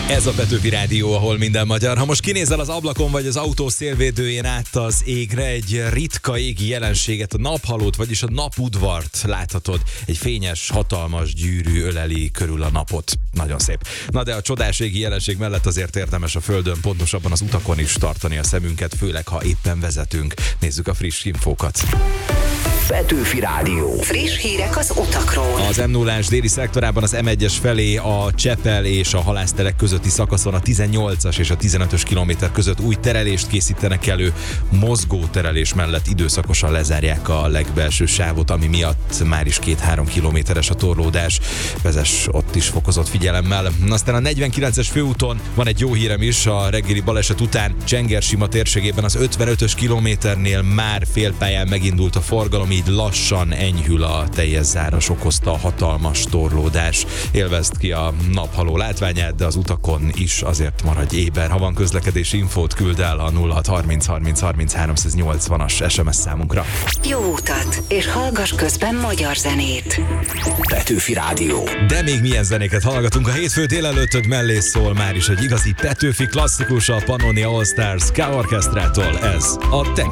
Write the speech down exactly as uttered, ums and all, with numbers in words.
Ez a Petőfi Rádió, ahol minden magyar. Ha most kinézel az ablakon vagy az autó szélvédőjén át az égre, egy ritka égi jelenséget, a naphalót, vagyis a napudvart láthatod. Egy fényes, hatalmas gyűrű öleli körül a napot. Nagyon szép. Na de a csodás égi jelenség mellett azért érdemes a földön, pontosabban az utakon is tartani a szemünket, főleg ha éppen vezetünk. Nézzük a friss infókat. Petőfi Rádió. Friss hírek az utakról. Az em nullás déli szektorában az em egyes felé a Csepel és a Halászterek közötti szakaszon a tizennyolcas és a tizenötös kilométer között új terelést készítenek elő. Mozgó terelés mellett időszakosan lezárják a legbelső sávot, ami miatt már is két-három kilométeres a torlódás. Vezess ott is fokozott figyelemmel. Aztán a negyvenkilences főúton van egy jó hírem is, a reggeli baleset után Csengersima térségében az ötvenötös kilométernél már félpályán megindult a forgalom, így lassan enyhül a teljes záros okozta hatalmas torlódás. Élvezd ki a naphaló látványát, de az utakon is azért maradj éber. Ha van közlekedési infót, küld el a nulla hat harminc harminc harminc háromszáznyolcvanas es em es számunkra. Jó utat, és hallgass közben magyar zenét. Petőfi Rádió. De még milyen zenéket hallgatunk, a hétfő délelőttöd mellé szól már is egy igazi Petőfi klasszikus, a Pannonia All Stars K-orchestrától. Ez a te